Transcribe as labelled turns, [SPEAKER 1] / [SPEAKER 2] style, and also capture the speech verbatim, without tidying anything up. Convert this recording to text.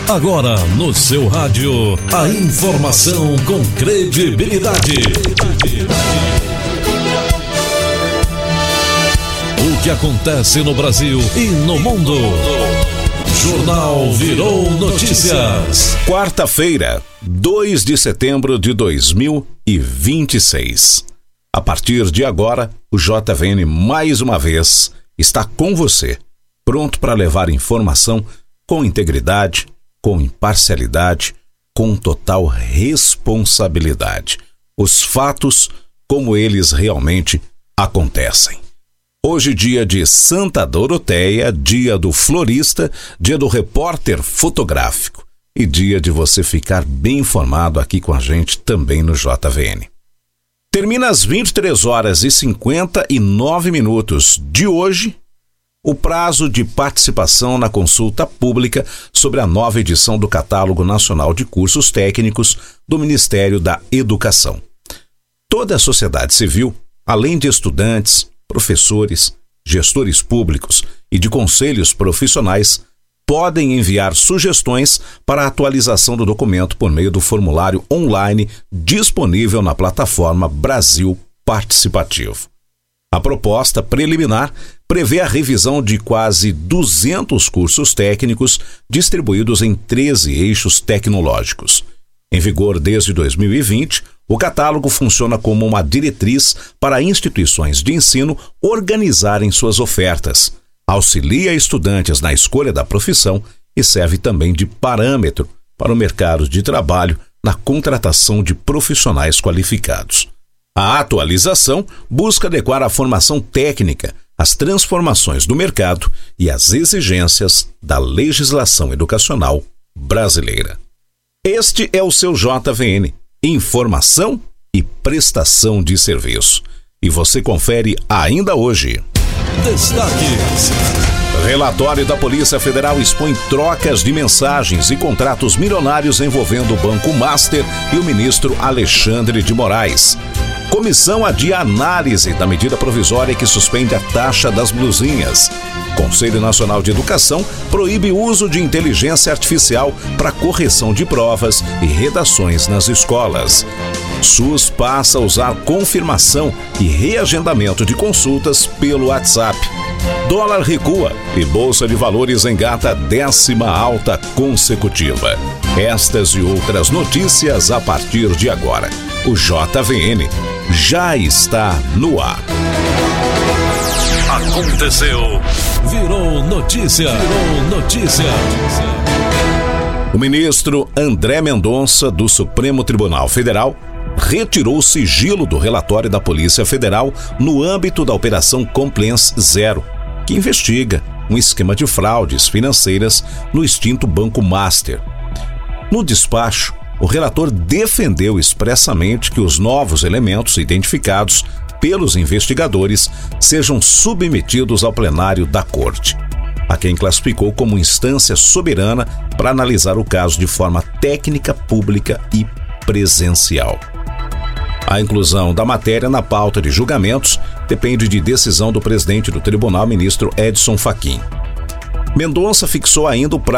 [SPEAKER 1] Agora no seu rádio, a informação com credibilidade. O que acontece no Brasil e no mundo. Jornal Virou Notícias.
[SPEAKER 2] Quarta-feira, dois de setembro de dois mil e vinte e seis. A partir de agora, o J V N mais uma vez está com você, pronto para levar informação com integridade, com imparcialidade, com total responsabilidade. Os fatos como eles realmente acontecem. Hoje, dia de Santa Doroteia, dia do florista, dia do repórter fotográfico e dia de você ficar bem informado aqui com a gente também no J V N. Termina às vinte e três horas e cinquenta e nove minutos de hoje o prazo de participação na consulta pública sobre a nova edição do Catálogo Nacional de Cursos Técnicos do Ministério da Educação. Toda a sociedade civil, além de estudantes, professores, gestores públicos e de conselhos profissionais, podem enviar sugestões para a atualização do documento por meio do formulário online disponível na plataforma Brasil Participativo. A proposta preliminar prevê a revisão de quase duzentos cursos técnicos distribuídos em treze eixos tecnológicos. Em vigor desde dois mil e vinte, o catálogo funciona como uma diretriz para instituições de ensino organizarem suas ofertas, auxilia estudantes na escolha da profissão e serve também de parâmetro para o mercado de trabalho na contratação de profissionais qualificados. A atualização busca adequar a formação técnica às transformações do mercado e às exigências da legislação educacional brasileira. Este é o seu J V N, informação e prestação de serviço. E você confere ainda hoje.
[SPEAKER 1] Destaques.
[SPEAKER 2] Relatório da Polícia Federal expõe trocas de mensagens e contratos milionários envolvendo o Banco Master e o ministro Alexandre de Moraes. Comissão adia análise da medida provisória que suspende a taxa das blusinhas. Conselho Nacional de Educação proíbe o uso de inteligência artificial para correção de provas e redações nas escolas. SUS passa a usar confirmação e reagendamento de consultas pelo WhatsApp. Dólar recua e Bolsa de Valores engata décima alta consecutiva. Estas e outras notícias a partir de agora. O J V N já está no ar.
[SPEAKER 1] Aconteceu. Virou notícia. Virou notícia.
[SPEAKER 2] O ministro André Mendonça, do Supremo Tribunal Federal, retirou o sigilo do relatório da Polícia Federal no âmbito da Operação Compliance Zero, que investiga um esquema de fraudes financeiras no extinto Banco Master. No despacho, o relator defendeu expressamente que os novos elementos identificados pelos investigadores sejam submetidos ao plenário da Corte, a quem classificou como instância soberana para analisar o caso de forma técnica, pública e presencial. A inclusão da matéria na pauta de julgamentos depende de decisão do presidente do tribunal, ministro Edson Fachin. Mendonça fixou ainda o prazo